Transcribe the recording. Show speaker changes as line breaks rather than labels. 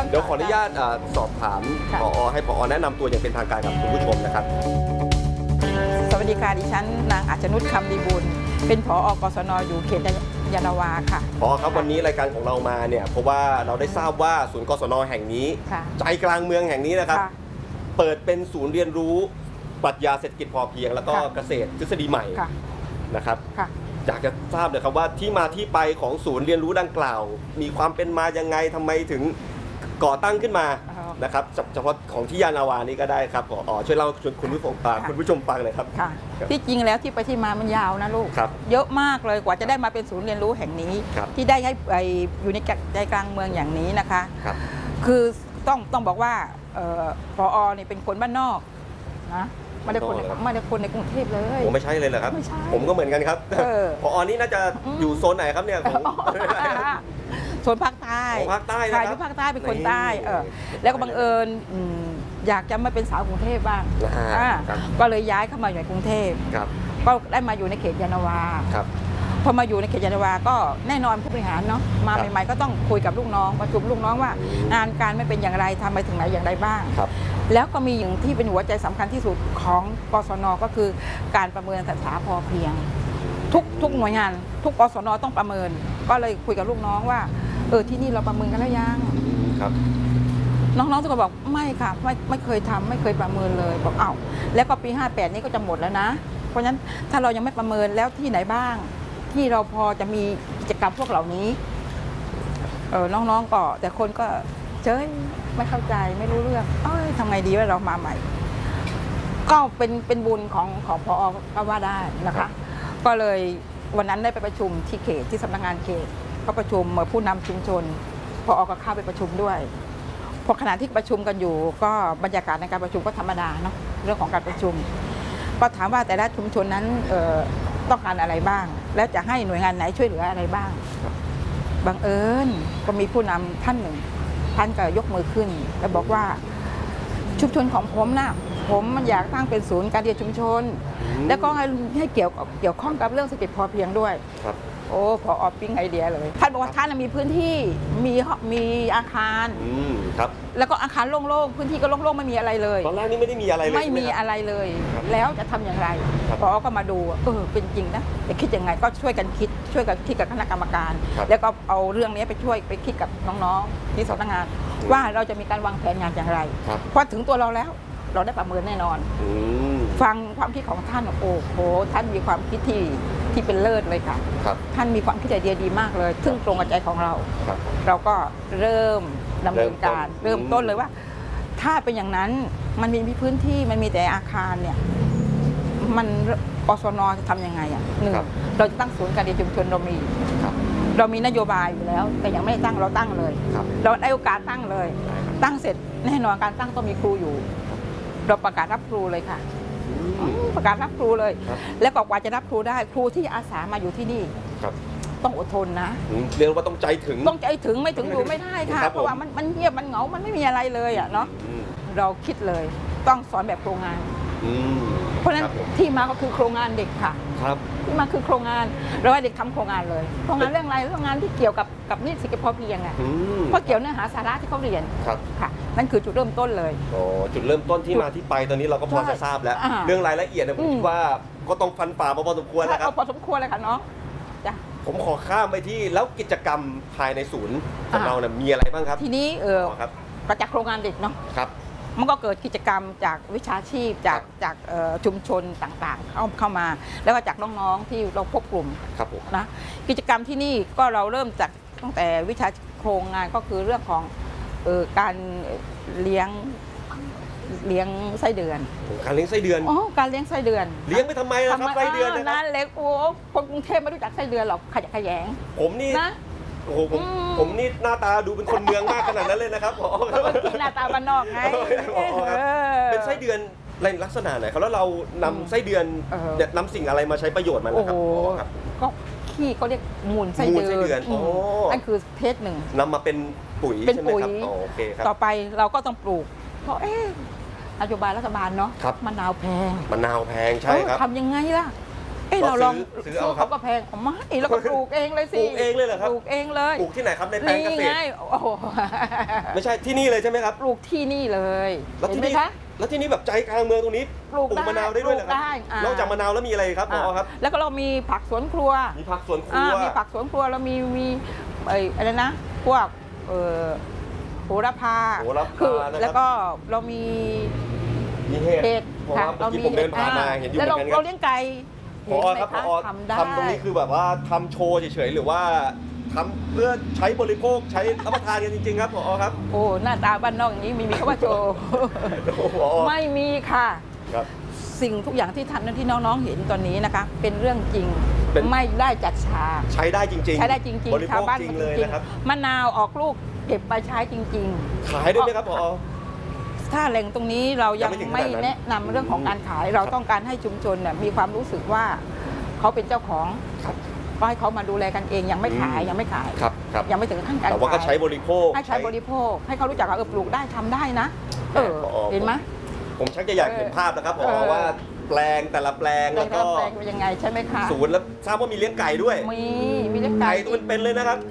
เดี๋ยวขออนุญาตสอบถามผอ.ให้ผอ.แนะนำตัวอย่างเป็นทางการกับคุณผู้ชมนะครับ
สวัสดีค่ะดิฉันนางอาชนุชคำดีบุญเป็นผอ.กศน.อยู่เขตยานนาวาค่ะ
ผอ.ครับวันนี้รายการของเรามาเนี่ยเพราะว่าเราได้ทราบว่าศูนย์กศน.แห่งนี้ใจกลางเมืองแห่งนี้นะครับเปิดเป็นศูนย์เรียนรู้ปรัชญาเศรษฐกิจพอเพียงแล้วก็เกษตรทฤษฎีใหม่นะครับอยากจะทราบเลยครับว่าที่มาที่ไปของศูนย์เรียนรู้ดังกล่าวมีความเป็นมายังไงทำไมถึงก่อตั้งขึ้นมานะครับเฉพาะของที่ยานนาวานี่ก็ได้ครับผอ.ช่วยเล่าชวนคุณผู้ชมฟังเลยครับ
ที่จริงแล้วที่ไปที่มามันยาวนะลูกเยอะมากเลยกว่าจะได้มาเป็นศูนย์เรียนรู้แห่งนี้ที่ได้ให้อยู่ในใจกลางเมืองอย่างนี้นะคะคือต้องบอกว่าผอ.นี่เป็นคนบ้านนอกนะไม่ได้คนในกรุงเทพเลย
ผมไม่ใช่เลยเหรอครับผมก็เหมือนกันครับผอ.นี่น่าจะอยู่โซนไหนครับเนี่ย
โซนภาคใต้ใช่ที่ภาคใต้เป็นคนใต้แล้วก็บังเอิญอยากจะมาเป็นสาวกรุงเทพบ้างก็เลยย้ายเข้ามาอยู่ในกรุงเทพก็ได้มาอยู่ในเขตยานนาวาพอมาอยู่ในเขตยานนาวาก็แน่นอนผู้บริหารเนาะมาใหม่ๆก็ต้องคุยกับลูกน้องประชุมลูกน้องว่างานการไม่เป็นอย่างไรทำไปถึงไหนอย่างไรบ้างแล้วก็มีอย่างที่เป็นหัวใจสำคัญที่สุดของกศน.ก็คือการประเมินสถาพอเพียงทุกหน่วยงานทุกกศน.ต้องประเมินก็เลยคุยกับลูกน้องว่าที่นี่เราประเมินกันแล้วยังน้องๆทุกคนบอกไม่ค่ะไม่เคยทำไม่เคยประเมินเลยบอกแล้วก็ปี58นี้ก็จะหมดแล้วนะเพราะฉะนั้นถ้าเรายังไม่ประเมินแล้วที่ไหนบ้างที่เราพอจะมีกิจกรรมพวกเหล่านี้น้องๆก็แต่คนก็เจ้ยไม่เข้าใจไม่รู้เรื่องทำไงดีว่าเรามาใหม่ก็เป็นบุญของผอ.ก็ว่าได้นะคะก็เลยวันนั้นได้ไปประชุมที่เขตที่สำนักงานเขตก็ประชุมผู้นำชุมชนผอ.ก็เข้าไปประชุมด้วยพอขณะที่ประชุมกันอยู่ก็บรรยากาศในการประชุมก็ธรรมดาเนาะเรื่องของการประชุมก็ถามว่าแต่ละชุมชนนั้นต้องการอะไรบ้างแล้วจะให้หน่วยงานไหนช่วยเหลืออะไรบ้างบังเอิญก็มีผู้นำท่านหนึ่งท่านก็ยกมือขึ้นแล้วบอกว่าชุมชนของผมนะผมมันอยากตั้งเป็นศูนย์การเรียนชุมชนแล้วก็ให้เกี่ยวข้องกับเรื่องเศรษฐกิจพอเพียงด้วยพอปิ้งไอเดียเลยท่านบอกว่าท่านมีพื้นที่มีอาคารแล้วก็อาคารโล่งๆพื้นที่ก็โล่งๆไม่มีอะไรเลย
ตอนแรกนี่ไม่ได้มีอะไรเลย
ไม่มีอะไรเลยแล้วจะทำอย่างไรพอก็มาดูเป็นจริงนะจะคิดยังไงก็ช่วยกันคิดกับคณะกรรมการแล้วก็เอาเรื่องนี้ไปคิดกับน้องๆที่สำนักงานว่าเราจะมีการวางแผนงานอย่างไรพอถึงตัวเราแล้วเราได้ประเมินแน่นอนฟังความคิดของท่านโอ้โหท่านมีความคิดที่เป็นเลิศเลยค่ะท่านมีความคิดไอเดียดีมากเลยซึ่งตรงกับใจของเราเราก็เริ่มดำเนินการเริ่มต้นเลยว่าถ้าเป็นอย่างนั้นมันมีพื้นที่มันมีแต่อาคารเนี่ยมันกศน.จะทำยังไงหนึ่งเราจะตั้งศูนย์การเรียนชุมชนเรามีนโยบายอยู่แล้วแต่ยังไม่ตั้งเราตั้งเลยเราได้โอกาสตั้งเลยตั้งเสร็จแน่นอนการตั้งต้องมีครูอยู่เราประกาศรับครูเลยค่ะประกาศรับครูเลยแล้วกว่าจะรับครูได้ครูที่อาสามาอยู่ที่นี่ต้องอดทนนะ
เรียกว่าต้องใจถึง
ไม่ถึงอยู่ไม่ได้ค่ะเพราะว่ามันเงียบมันเหงามันไม่มีอะไรเลยเนาะเราคิดเลยต้องสอนแบบโครงงานเพราะฉะนั้นที่มาก็คือโครงงานเด็กค่ะที่มาคือโครงงานเราให้เด็กทำโครงงานเลยโครงงานเรื่องอะไรเรื่องงานที่เกี่ยวกับนี่เศรษฐกิจพอเพียงเพราะเกี่ยวเนื้อหาสาระที่เขาเรียนค่ะนั่นคือจุดเริ่มต้นเลย
จุดเริ่มต้นที่มาที่ไปตอนนี้เราก็พอจะทราบแล้วเรื่องรายละเอียดเนี่ยผมคิดว่าก็ต้องฟันฝ่าพอสมควรนะครับ
พอสมควรเลยค่ะเนาะ
ผมขอข้ามไปที่แล้วกิจกรรมภายในศูนย์ของเราเนี่ยมีอะไรบ้างครับ
ทีนี้ประจักษ์โครงงานเด็กเนาะมันก็เกิดกิจกรรมจากวิชาชีพจากชุมชนต่างๆเข้ามาแล้วก็จากน้องๆที่เราพบกลุ่มนะกิจกรรมที่นี่ก็เราเริ่มจากตั้งแต่วิชาโครงงานก็คือเรื่องของการเลี้ยงไส้เดือน
การเลี้ยงไส้เดือน
การเลี้ยงไส้เดือน
เลี้ยงไปทำไมล่ะครับไส้เดือน
นะเล็กคนกรุงเทพไม่รู้จักไส้เดือนหรอกขยะแขยง
ผมนี่นะโอ้โหผมนี่หน้าตาดูเป็นคนเมืองมากขนาดนั้นเลยนะครับผอ.
หน้าตาบ้านนอกไง
เป็นไส้เดือนในลักษณะไหนครับแล้วเรานำไส้เดือนนำสิ่งอะไรมาใช้ประโยชน์มันนะครับ
ก็ขี้เขาเรียกมูลไส้เดือนนั่นคือเทสหนึ่ง
นำมาเป็นปุ๋ยใช่ไหมครับโอเคครับ
ต่อไปเราก็ต้องปลูกเพราะนโยบายรัฐบาลเนาะมะนาวแพง
ใช่ครับ
ทำยังไงล่ะเราลอง
ซื้
ซื้
อ
อ
เอาครับ
เขาก็แพงเอาไม่แล้วก็ปลูกเองเลยสิ
ปลูกเองเลยเหรอครับ
ปลูกเองเลย
ปลูกที่ไหนครับในแปลงเกษ
นี่
ต
ไง
ร
โอ้โห
ไม่ใช่ที่นี่เลยใช่ไหมครับ
ปลูกที่นี่เลย
แล้ว
เห็น
ที่
ไหม
นี่
คะ
แล้วที่นี่แบบใจกลางเมืองตรงนี้
ปลูกได้
มะนาวได้ด้วยเหรอค
ปลู
รับ
กได้อ่าน
นอกจากมะนาวแล้วมีอะไรครับผอครับ
แล้วก็เรามีผักสวนครัว
มีผักสวนครัว
มีผักสวนครัวเรามีอะไรนะพวกโหระพา
โหระพา
คือ
นะครับ
แล้วก็เรามี
มีเห็ด
เห็ด
ผม
ค่ะ
ว่าเมื่อกี้ผมเดินผ่านมาเห็นอยู่
แล้ว
เหมือนกันค
เรา
รับ
เลี้ยงไก่
ผอครับ
เห็น
ผ
ไหม
อ
คะทำได้
ทำตรงนี้คือแบบว่าทำโชว์เฉยๆหรือว่าทำเพื่อใช้บริโภคใช้รับประทานกันจริงๆครับผอครับ
โอ้หน้าตาบ้านนอกอย่างนี้ไม่มีคำว่าโชว์
โอ้โหผอ
ไม่มีค่ะ
ครับ
สิ่งทุกอย่างที่ทำนั้นที่น้องๆเห็นตอนนี้นะคะ เป็นเรื่องจริง
เป็น
ไม่ได้จัดฉาก
ใช้ได้จริงๆ
ใช้ได้จริง
บริ
ๆ
โภ
ชาว
ค
บ้าน
จริง
มัน
เลย
จริง
นะครับ
มะนาวออกลูกเก็บไปใช้จริง
ขายด้วยไหมครับผอ
ๆ ถ้าแหล่งตรงนี้เรายัง
ยังไม่ถึงข
ไม่
นาดนั้น
แนะนำเรื่องของการขาย เราต้องการให้ชุมชนเนี่ยมีความรู้สึกว่าเขาเป็นเจ้าของ
ครับ
ก็ให้เขามาดูแลกันเองยังไม่ขาย
อืม
ยังไม่ขาย
ครับครับ
ยังไม่ถึงขั้นการ
แต่ว่าก็
ขาย
ใช้บริโภค
ให้ใช้บริโภค ให้เขารู้จักว่าปลูกได้ทำได้นะเห็นไหม
ผมชักจะอยากเห็นภาพแล้วครับผ
เอ
อ
อ
ว่าแปลงแต่ละแปลง
แปล
แล้ว
ง
ก็
แปลงเป็นยังไงใช่ไหมคะ
ศูนย์แล้วทราบว่ามีเลี้ยงไก่ด้วย
มีเลี้ยง
ไก่
ไก่
ตัวเป็นๆเลยนะครับ